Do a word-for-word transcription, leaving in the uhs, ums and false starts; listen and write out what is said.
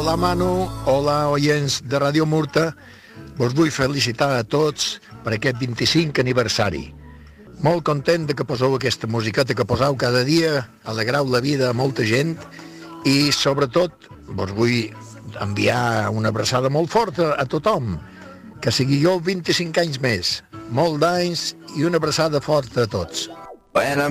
Hola Manu, hola oients de Ràdio Murta. Vos vull felicitar a tots per aquest vint-i-cinc aniversari. Molt content de que poseu aquesta musiqueta que poseu cada dia, alegrau la vida a molta gent i sobretot vos vull enviar una abraçada molt forta a tothom, que siguió vint-i-cinc anys més, molt d'anys i una abraçada forta a tots.